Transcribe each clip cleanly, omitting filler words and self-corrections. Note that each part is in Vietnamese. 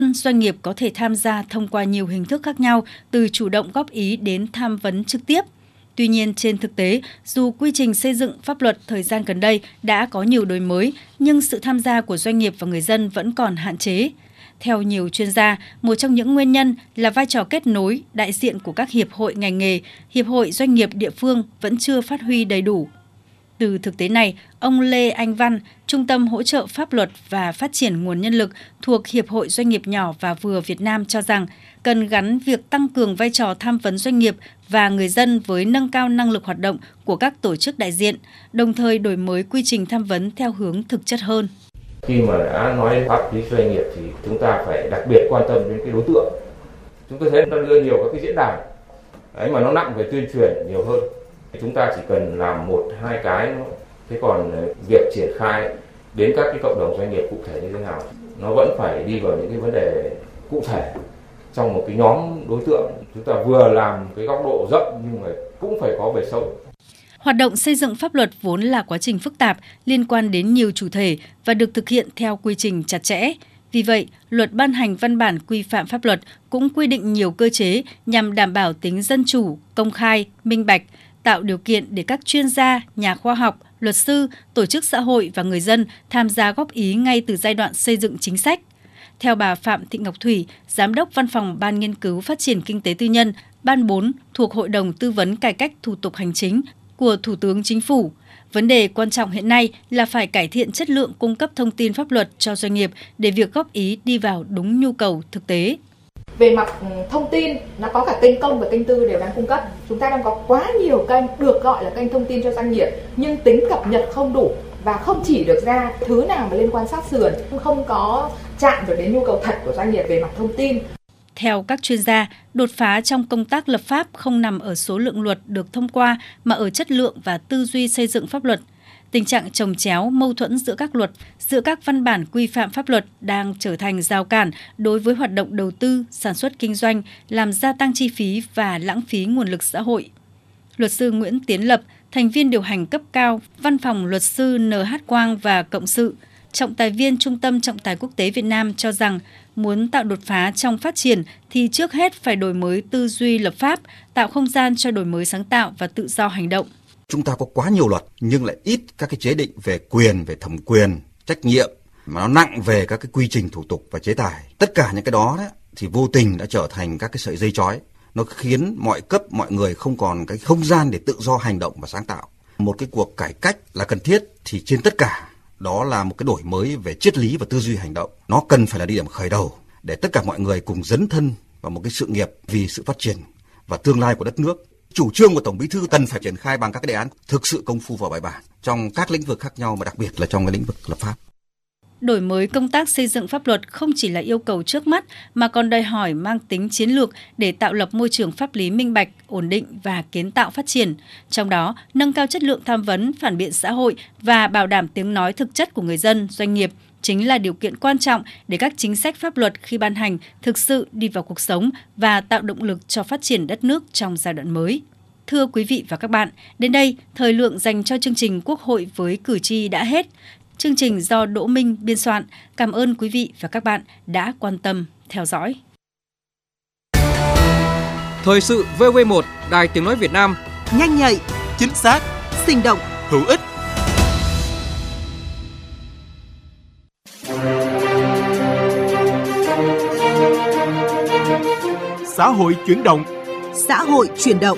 Doanh nghiệp có thể tham gia thông qua nhiều hình thức khác nhau, từ chủ động góp ý đến tham vấn trực tiếp. Tuy nhiên, trên thực tế, dù quy trình xây dựng pháp luật thời gian gần đây đã có nhiều đổi mới, nhưng sự tham gia của doanh nghiệp và người dân vẫn còn hạn chế. Theo nhiều chuyên gia, một trong những nguyên nhân là vai trò kết nối, đại diện của các hiệp hội ngành nghề, hiệp hội doanh nghiệp địa phương vẫn chưa phát huy đầy đủ. Từ thực tế này, ông Lê Anh Văn, Trung tâm Hỗ trợ Pháp luật và Phát triển Nguồn Nhân lực thuộc Hiệp hội Doanh nghiệp nhỏ và vừa Việt Nam cho rằng cần gắn việc tăng cường vai trò tham vấn doanh nghiệp và người dân với nâng cao năng lực hoạt động của các tổ chức đại diện, đồng thời đổi mới quy trình tham vấn theo hướng thực chất hơn. Khi mà đã nói đến pháp lý doanh nghiệp thì chúng ta phải đặc biệt quan tâm đến cái đối tượng. Chúng tôi thấy nó đưa nhiều các cái diễn đàn mà nó nặng về tuyên truyền nhiều hơn. Chúng ta chỉ cần làm 1-2 cái, thế còn việc triển khai đến các cái cộng đồng doanh nghiệp cụ thể như thế nào, nó vẫn phải đi vào những cái vấn đề cụ thể trong một cái nhóm đối tượng. Chúng ta vừa làm cái góc độ rộng nhưng mà cũng phải có bề sâu. Hoạt động xây dựng pháp luật vốn là quá trình phức tạp, liên quan đến nhiều chủ thể và được thực hiện theo quy trình chặt chẽ. Vì vậy, luật ban hành văn bản quy phạm pháp luật cũng quy định nhiều cơ chế nhằm đảm bảo tính dân chủ, công khai, minh bạch, tạo điều kiện để các chuyên gia, nhà khoa học, luật sư, tổ chức xã hội và người dân tham gia góp ý ngay từ giai đoạn xây dựng chính sách. Theo bà Phạm Thị Ngọc Thủy, Giám đốc Văn phòng Ban Nghiên cứu Phát triển Kinh tế Tư nhân, Ban 4 thuộc Hội đồng Tư vấn Cải cách Thủ tục Hành chính của Thủ tướng Chính phủ, vấn đề quan trọng hiện nay là phải cải thiện chất lượng cung cấp thông tin pháp luật cho doanh nghiệp để việc góp ý đi vào đúng nhu cầu thực tế. Về mặt thông tin, nó có cả kênh công và kênh tư đều đang cung cấp. Chúng ta đang có quá nhiều kênh được gọi là kênh thông tin cho doanh nghiệp, nhưng tính cập nhật không đủ và không chỉ được ra thứ nào mà liên quan sát sườn, không có chạm được đến nhu cầu thật của doanh nghiệp về mặt thông tin. Theo các chuyên gia, đột phá trong công tác lập pháp không nằm ở số lượng luật được thông qua mà ở chất lượng và tư duy xây dựng pháp luật. Tình trạng chồng chéo, mâu thuẫn giữa các luật, giữa các văn bản quy phạm pháp luật đang trở thành rào cản đối với hoạt động đầu tư, sản xuất kinh doanh, làm gia tăng chi phí và lãng phí nguồn lực xã hội. Luật sư Nguyễn Tiến Lập, thành viên điều hành cấp cao, Văn phòng Luật sư NH Quang và Cộng sự, trọng tài viên Trung tâm Trọng tài Quốc tế Việt Nam cho rằng muốn tạo đột phá trong phát triển thì trước hết phải đổi mới tư duy lập pháp, tạo không gian cho đổi mới sáng tạo và tự do hành động. Chúng ta có quá nhiều luật nhưng lại ít các cái chế định về quyền, về thẩm quyền, trách nhiệm, mà nó nặng về các cái quy trình thủ tục và chế tài. Tất cả những cái đó thì vô tình đã trở thành các cái sợi dây chói. Nó khiến mọi cấp, mọi người không còn cái không gian để tự do hành động và sáng tạo. Một cái cuộc cải cách là cần thiết thì trên tất cả đó là một cái đổi mới về triết lý và tư duy hành động. Nó cần phải là địa điểm khởi đầu để tất cả mọi người cùng dấn thân vào một cái sự nghiệp vì sự phát triển và tương lai của đất nước. Chủ trương của Tổng Bí thư cần phải triển khai bằng các cái đề án thực sự công phu và bài bản trong các lĩnh vực khác nhau, mà đặc biệt là trong cái lĩnh vực lập pháp. Đổi mới công tác xây dựng pháp luật không chỉ là yêu cầu trước mắt mà còn đòi hỏi mang tính chiến lược để tạo lập môi trường pháp lý minh bạch, ổn định và kiến tạo phát triển. Trong đó, nâng cao chất lượng tham vấn, phản biện xã hội và bảo đảm tiếng nói thực chất của người dân, doanh nghiệp chính là điều kiện quan trọng để các chính sách pháp luật khi ban hành thực sự đi vào cuộc sống và tạo động lực cho phát triển đất nước trong giai đoạn mới. Thưa quý vị và các bạn, đến đây, thời lượng dành cho chương trình Quốc hội với cử tri đã hết. Chương trình do Đỗ Minh biên soạn. Cảm ơn quý vị và các bạn đã quan tâm theo dõi. Thời sự VV1, Đài Tiếng nói Việt Nam. Nhanh nhạy, chính xác, sinh động, hữu ích. Xã hội chuyển động. Xã hội chuyển động.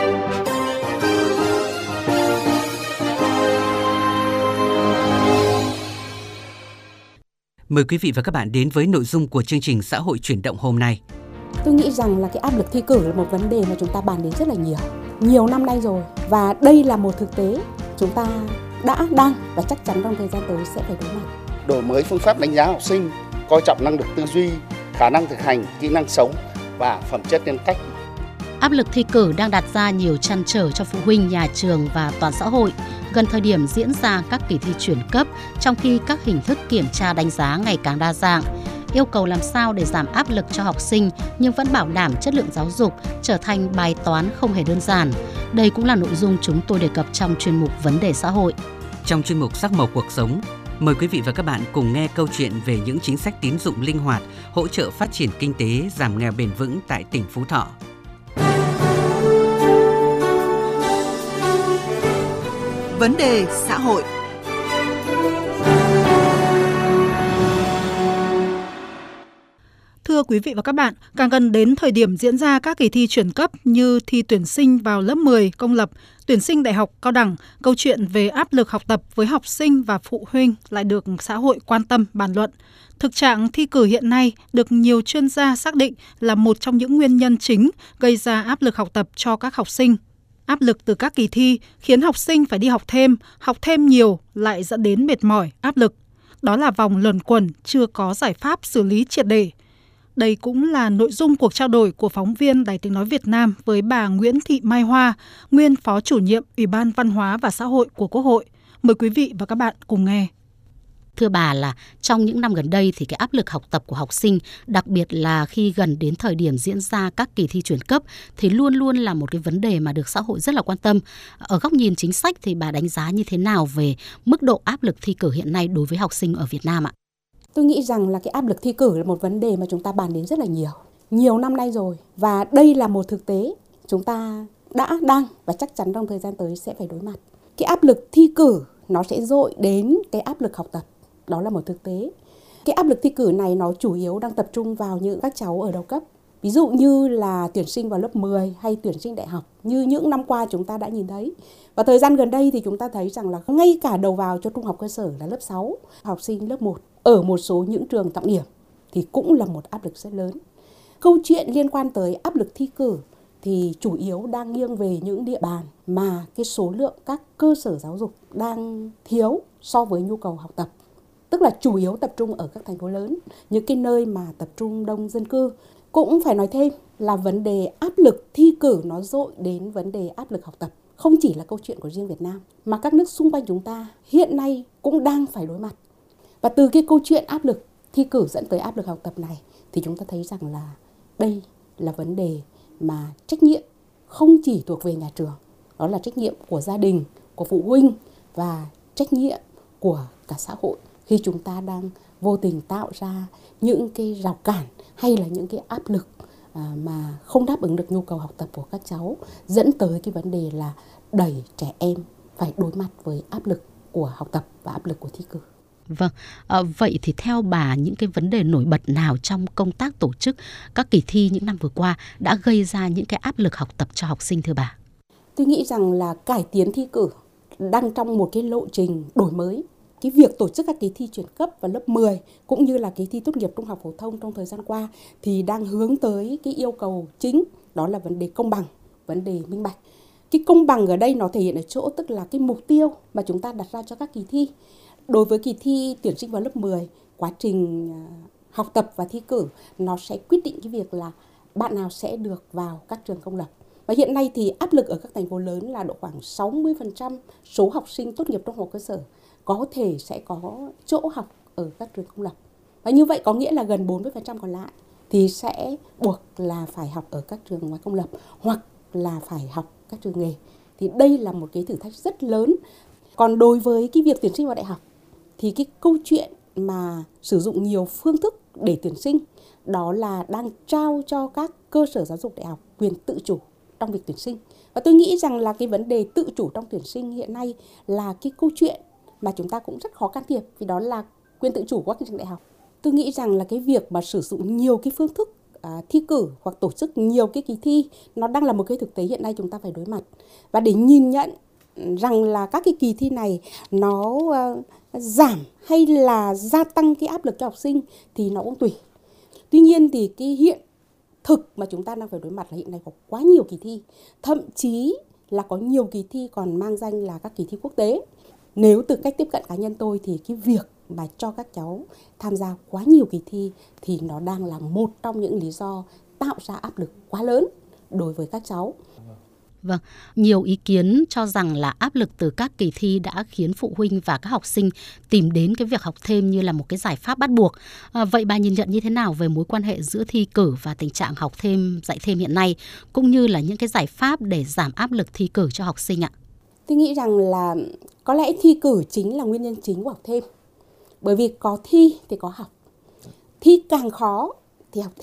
Mời quý vị và các bạn đến với nội dung của chương trình Xã hội chuyển động hôm nay. Tôi nghĩ rằng là cái áp lực thi cử là một vấn đề mà chúng ta bàn đến rất là nhiều năm nay rồi. Và đây là một thực tế chúng ta đang và chắc chắn trong thời gian tới sẽ phải đối mặt. Đổi mới phương pháp đánh giá học sinh, coi trọng năng lực tư duy, khả năng thực hành, kỹ năng sống và phẩm chất nhân cách. Áp lực thi cử đang đặt ra nhiều trăn trở cho phụ huynh, nhà trường và toàn xã hội gần thời điểm diễn ra các kỳ thi chuyển cấp, trong khi các hình thức kiểm tra đánh giá ngày càng đa dạng. Yêu cầu làm sao để giảm áp lực cho học sinh nhưng vẫn bảo đảm chất lượng giáo dục trở thành bài toán không hề đơn giản. Đây cũng là nội dung chúng tôi đề cập trong chuyên mục Vấn đề xã hội. Trong chuyên mục Sắc màu cuộc sống, Mời quý vị và các bạn cùng nghe câu chuyện về những chính sách tín dụng linh hoạt, hỗ trợ phát triển kinh tế, giảm nghèo bền vững tại tỉnh Phú Thọ. Vấn đề xã hội. Thưa quý vị và các bạn, càng gần đến thời điểm diễn ra các kỳ thi chuyển cấp như thi tuyển sinh vào lớp 10 công lập, tuyển sinh đại học, cao đẳng, câu chuyện về áp lực học tập với học sinh và phụ huynh lại được xã hội quan tâm bàn luận. Thực trạng thi cử hiện nay được nhiều chuyên gia xác định là một trong những nguyên nhân chính gây ra áp lực học tập cho các học sinh. Áp lực từ các kỳ thi khiến học sinh phải đi học thêm nhiều lại dẫn đến mệt mỏi, áp lực. Đó là vòng luẩn quẩn chưa có giải pháp xử lý triệt để. Đây cũng là nội dung cuộc trao đổi của phóng viên Đài Tiếng nói Việt Nam với bà Nguyễn Thị Mai Hoa, nguyên Phó Chủ nhiệm Ủy ban Văn hóa và Xã hội của Quốc hội. Mời quý vị và các bạn cùng nghe. Thưa bà, là trong những năm gần đây thì cái áp lực học tập của học sinh, đặc biệt là khi gần đến thời điểm diễn ra các kỳ thi chuyển cấp thì luôn luôn là một cái vấn đề mà được xã hội rất là quan tâm. Ở góc nhìn chính sách thì bà đánh giá như thế nào về mức độ áp lực thi cử hiện nay đối với học sinh ở Việt Nam ạ? Tôi nghĩ rằng là cái áp lực thi cử là một vấn đề mà chúng ta bàn đến rất là nhiều năm nay rồi. Và đây là một thực tế chúng ta đang và chắc chắn trong thời gian tới sẽ phải đối mặt. Cái áp lực thi cử nó sẽ dội đến cái áp lực học tập. Đó là một thực tế. Cái áp lực thi cử này nó chủ yếu đang tập trung vào những các cháu ở đầu cấp. Ví dụ như là tuyển sinh vào lớp 10 hay tuyển sinh đại học như những năm qua chúng ta đã nhìn thấy. Và thời gian gần đây thì chúng ta thấy rằng là ngay cả đầu vào cho trung học cơ sở là lớp 6, học sinh lớp 1 ở một số những trường trọng điểm thì cũng là một áp lực rất lớn. Câu chuyện liên quan tới áp lực thi cử thì chủ yếu đang nghiêng về những địa bàn mà cái số lượng các cơ sở giáo dục đang thiếu so với nhu cầu học tập. Tức là chủ yếu tập trung ở các thành phố lớn, những cái nơi mà tập trung đông dân cư. Cũng phải nói thêm là vấn đề áp lực thi cử nó dội đến vấn đề áp lực học tập. Không chỉ là câu chuyện của riêng Việt Nam, mà các nước xung quanh chúng ta hiện nay cũng đang phải đối mặt. Và từ cái câu chuyện áp lực thi cử dẫn tới áp lực học tập này, thì chúng ta thấy rằng là đây là vấn đề mà trách nhiệm không chỉ thuộc về nhà trường. Đó là trách nhiệm của gia đình, của phụ huynh và trách nhiệm của cả xã hội. Khi chúng ta đang vô tình tạo ra những cái rào cản hay là những cái áp lực mà không đáp ứng được nhu cầu học tập của các cháu, dẫn tới cái vấn đề là đẩy trẻ em phải đối mặt với áp lực của học tập và áp lực của thi cử. Vâng, vậy thì theo bà những cái vấn đề nổi bật nào trong công tác tổ chức các kỳ thi những năm vừa qua đã gây ra những cái áp lực học tập cho học sinh thưa bà? Tôi nghĩ rằng là cải tiến thi cử đang trong một cái lộ trình đổi mới. Cái việc tổ chức các kỳ thi chuyển cấp vào lớp 10 cũng như là kỳ thi tốt nghiệp trung học phổ thông trong thời gian qua thì đang hướng tới cái yêu cầu chính, đó là vấn đề công bằng, vấn đề minh bạch. Cái công bằng ở đây nó thể hiện ở chỗ tức là cái mục tiêu mà chúng ta đặt ra cho các kỳ thi. Đối với kỳ thi tuyển sinh vào lớp 10, quá trình học tập và thi cử nó sẽ quyết định cái việc là bạn nào sẽ được vào các trường công lập. Và hiện nay thì áp lực ở các thành phố lớn là độ khoảng 60% số học sinh tốt nghiệp trung học cơ sở có thể sẽ có chỗ học ở các trường công lập. Và như vậy có nghĩa là gần 40% còn lại thì sẽ buộc là phải học ở các trường ngoài công lập hoặc là phải học các trường nghề. Thì đây là một cái thử thách rất lớn. Còn đối với cái việc tuyển sinh vào đại học thì cái câu chuyện mà sử dụng nhiều phương thức để tuyển sinh đó là đang trao cho các cơ sở giáo dục đại học quyền tự chủ trong việc tuyển sinh. Và tôi nghĩ rằng là cái vấn đề tự chủ trong tuyển sinh hiện nay là cái câu chuyện mà chúng ta cũng rất khó can thiệp vì đó là quyền tự chủ của các trường đại học. Tôi nghĩ rằng là cái việc mà sử dụng nhiều cái phương thức thi cử hoặc tổ chức nhiều cái kỳ thi nó đang là một cái thực tế hiện nay chúng ta phải đối mặt. Và để nhìn nhận rằng là các cái kỳ thi này nó giảm hay là gia tăng cái áp lực cho học sinh thì nó cũng tùy. Tuy nhiên thì cái hiện thực mà chúng ta đang phải đối mặt là hiện nay có quá nhiều kỳ thi. Thậm chí là có nhiều kỳ thi còn mang danh là các kỳ thi quốc tế. Nếu từ cách tiếp cận cá nhân tôi thì cái việc mà cho các cháu tham gia quá nhiều kỳ thi thì nó đang là một trong những lý do tạo ra áp lực quá lớn đối với các cháu. Vâng, nhiều ý kiến cho rằng là áp lực từ các kỳ thi đã khiến phụ huynh và các học sinh tìm đến cái việc học thêm như là một cái giải pháp bắt buộc. Vậy bà nhìn nhận như thế nào về mối quan hệ giữa thi cử và tình trạng học thêm, dạy thêm hiện nay, cũng như là những cái giải pháp để giảm áp lực thi cử cho học sinh ạ? Tôi nghĩ rằng là có lẽ thi cử chính là nguyên nhân chính của học thêm. Bởi vì có thi thì có học. Thi càng khó thì học